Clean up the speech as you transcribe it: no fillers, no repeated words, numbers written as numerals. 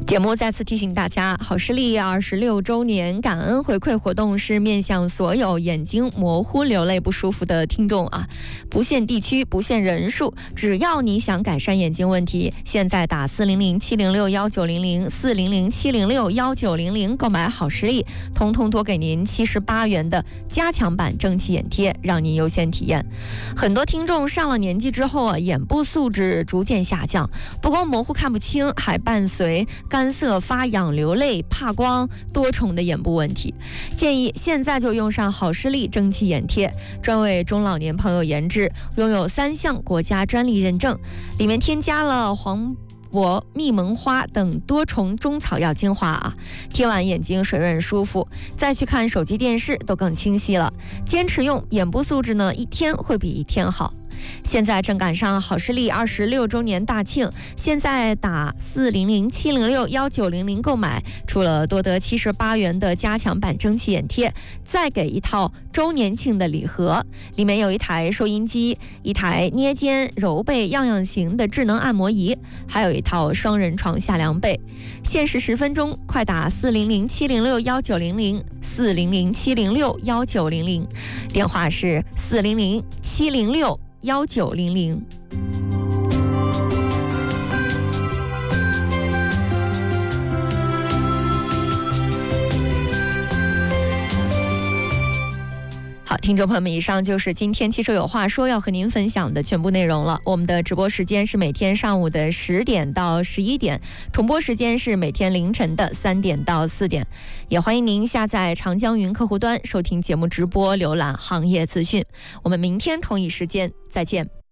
节目再次提醒大家，好视力26周年感恩回馈活动是面向所有眼睛模糊、流泪不舒服的听众啊，不限地区，不限人数，只要你想改善眼睛问题，现在打400-706-1900，400-706-1900购买好视力，通通多给您78元的加强版蒸汽眼贴，让您优先体验。很多听众上了年纪之后啊，眼部素质逐渐下降，不光模糊看不清，还伴随干涩、发痒、流泪、怕光多重的眼部问题。建议现在就用上好视力蒸汽眼贴，专为中老年朋友研制，拥有3项国家专利认证，里面添加了黄柏、蜜蒙花等多重中草药精华啊，贴完眼睛水润舒服，再去看手机电视都更清晰了。坚持用，眼部素质呢一天会比一天好。现在正赶上好视力26周年大庆，现在打400-706-1900购买，除了多得78元的加强版蒸汽眼贴，再给一套周年庆的礼盒，里面有一台收音机、一台捏肩揉背样样行的智能按摩仪，还有一套双人床下凉被。限时10分钟，快打400-706-1900，400-706-1900，电话是400-706-1900。好，听众朋友们，以上就是今天汽车有话说要和您分享的全部内容了。我们的直播时间是每天上午的10点到11点，重播时间是每天凌晨的3点到4点。也欢迎您下载长江云客户端收听节目直播，浏览行业资讯。我们明天同一时间再见。